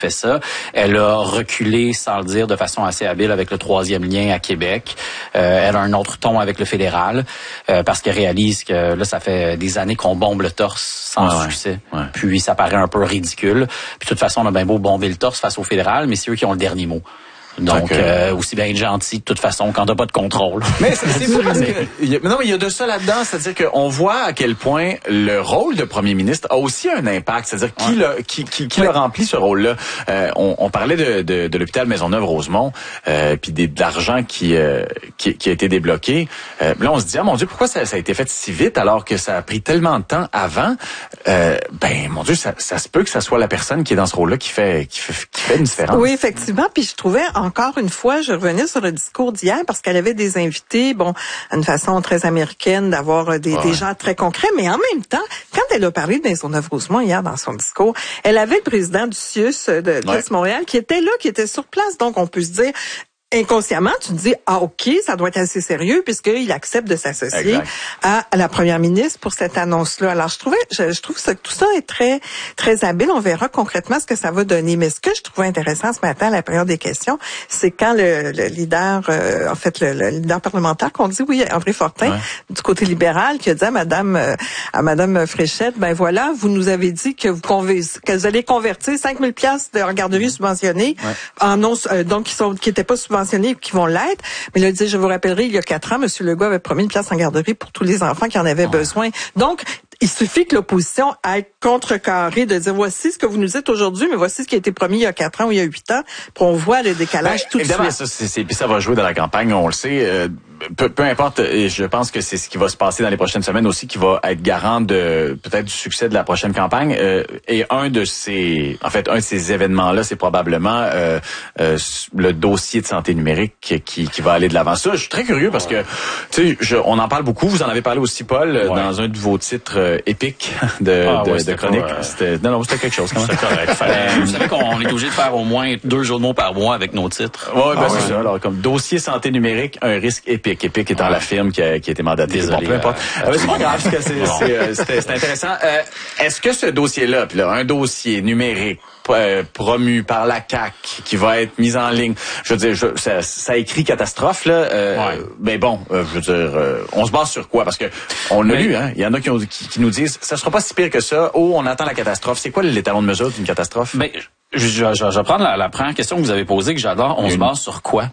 fait ça. Elle a reculé, sans le dire, de façon assez habile avec le 3e lien à Québec. Elle a un autre ton avec le fédéral parce qu'elle réalise que là, ça fait des années qu'on bombe le torse sans succès. Ouais. Puis ça paraît un peu ridicule. Puis de toute façon, on a bien beau bomber le torse face au fédéral, mais c'est eux qui ont le dernier mot. Donc, aussi bien être gentil de toute façon quand t'as pas de contrôle. Mais c'est fou parce que il y a de ça là-dedans, c'est-à-dire qu'on voit à quel point le rôle de premier ministre a aussi un impact, c'est-à-dire qui le remplit ce rôle-là. On parlait de l'hôpital Maisonneuve-Rosemont, puis de l'argent qui a été débloqué. Là, on se dit mon Dieu, pourquoi ça a été fait si vite alors que ça a pris tellement de temps avant. Mon Dieu, ça se peut que ça soit la personne qui est dans ce rôle-là qui fait une différence. Oui, effectivement. Puis je trouvais encore une fois, je revenais sur le discours d'hier parce qu'elle avait des invités, une façon très américaine d'avoir des gens très concrets, mais en même temps, quand elle a parlé de Maisonneuve-Rosemont hier dans son discours, elle avait le président du CIUS de Montréal qui était là, qui était sur place. Donc, on peut se dire, inconsciemment, tu te dis, OK, ça doit être assez sérieux puisqu'il accepte de s'associer à la première ministre pour cette annonce-là. Alors, je trouve que tout ça est très, très habile. On verra concrètement ce que ça va donner. Mais ce que je trouvais intéressant ce matin à la période des questions, c'est quand le leader, le leader parlementaire qu'on dit, André Fortin, du côté libéral, qui a dit à Madame Fréchette, voilà, vous nous avez dit que vous allez convertir 5 000 piastres de garderie subventionnées en non, donc qui étaient pas subventionnés, qui vont l'être. Mais là, je vous rappellerai, il y a 4 ans, M. Legault avait promis une place en garderie pour tous les enfants qui en avaient besoin. Donc, il suffit que l'opposition aille contrecarrer, de dire voici ce que vous nous dites aujourd'hui, mais voici ce qui a été promis il y a 4 ans ou il y a 8 ans, puis on voit le décalage tout de suite. Évidemment, puis ça va jouer dans la campagne, on le sait. Peu importe, et je pense que c'est ce qui va se passer dans les prochaines semaines aussi qui va être garant de peut-être du succès de la prochaine campagne. Et un de ces événements-là, c'est probablement le dossier de santé numérique qui va aller de l'avant. Ça, je suis très curieux parce que on en parle beaucoup. Vous en avez parlé aussi, Paul, dans un de vos titres épiques de chronique. C'était quelque chose. C'était correct. Vous savez qu'on est obligé de faire au moins 2 jeux de mots par mois avec nos titres. C'est ça. Alors, comme dossier santé numérique, un risque épique. Épique étant la firme qui a été mandatée. Désolé, peu importe. C'est pas grave, c'est intéressant. Est-ce que ce dossier-là, puis là, un dossier numérique promu par la CAQ qui va être mis en ligne, je veux dire, ça écrit catastrophe là. Mais je veux dire, on se base sur quoi? Parce que on l'a lu, il y en a qui nous disent, ça sera pas si pire que ça. On attend la catastrophe. C'est quoi les talons de mesure d'une catastrophe? Je vais prendre la première question que vous avez posée que j'adore. On se base sur quoi?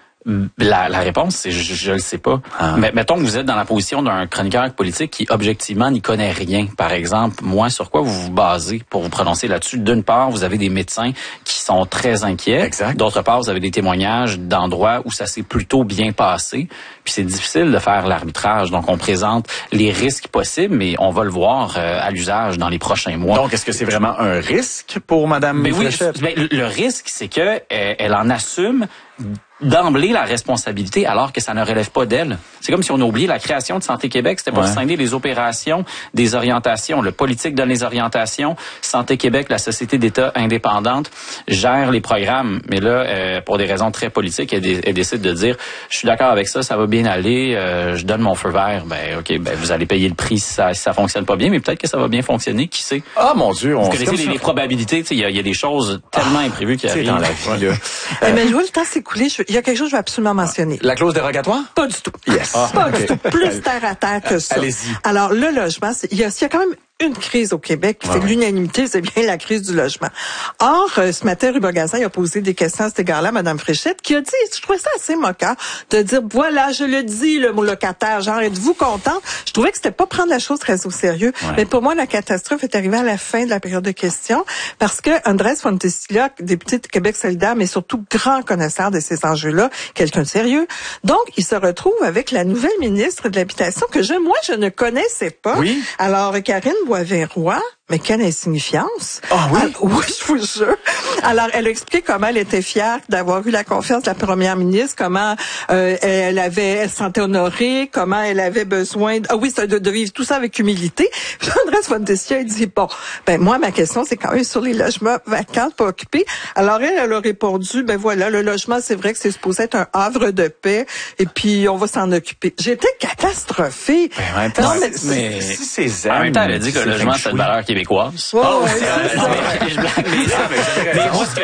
La réponse, c'est je le sais pas. Mais mettons que vous êtes dans la position d'un chroniqueur politique qui objectivement n'y connaît rien. Par exemple, moi, sur quoi vous vous basez pour vous prononcer là-dessus? D'une part, vous avez des médecins qui sont très inquiets. Exact. D'autre part, vous avez des témoignages d'endroits où ça s'est plutôt bien passé. Puis c'est difficile de faire l'arbitrage. Donc, on présente les risques possibles, mais on va le voir à l'usage dans les prochains mois. Donc, est-ce que c'est vraiment un risque pour Mme Fréchette? Le risque, c'est que elle en assume d'emblée la responsabilité alors que ça ne relève pas d'elle. C'est comme si on a oublié la création de Santé Québec, c'était pour scinder les opérations, des orientations. Le politique donne les orientations, Santé Québec, la société d'État indépendante, gère les programmes. Mais là, pour des raisons très politiques, elle décide de dire, je suis d'accord avec ça, ça va bien aller, je donne mon feu vert. Vous allez payer le prix si ça fonctionne pas bien, mais peut-être que ça va bien fonctionner, qui sait? Ah mon Dieu, vous connaissez les probabilités, il y a des choses tellement imprévues qui arrivent dans la vie là. Mais je vois le temps s'écouler. Il y a quelque chose que je veux absolument mentionner. La clause dérogatoire? Pas du tout. Yes. Pas du tout. Plus terre à terre que ça. Allez-y. Alors, le logement, il y a quand même une crise au Québec qui fait l'unanimité, c'est bien la crise du logement. Or, ce matin, Ruben Gazan a posé des questions à cet égard-là à Mme Fréchette, qui a dit, je trouvais ça assez moqueur, de dire, voilà, je le dis, le mot locataire, genre, êtes-vous contente? Je trouvais que c'était pas prendre la chose très au sérieux. Mais pour moi, la catastrophe est arrivée à la fin de la période de questions, parce que Andrés Fontecilla, député de Québec solidaire, mais surtout grand connaisseur de ces enjeux-là, quelqu'un de sérieux. Donc, il se retrouve avec la nouvelle ministre de l'Habitation que moi, je ne connaissais pas. Oui. Alors, Karine Boisvert-Roy, mais quelle insignifiance. Oui? Oui, je vous jure. Alors, elle a expliqué comment elle était fière d'avoir eu la confiance de la première ministre, comment elle se sentait honorée, comment elle avait besoin de vivre tout ça avec humilité. Puis Andrés Fontecilla, il dit, moi, ma question, c'est quand même sur les logements vacants, pas occupés. Alors, elle a répondu, le logement, c'est vrai que c'est supposé être un havre de paix, et puis on va s'en occuper. J'étais catastrophée. En même temps, elle a dit que le logement, c'est une valeur québécoise. Ouais, je blague, mais moi,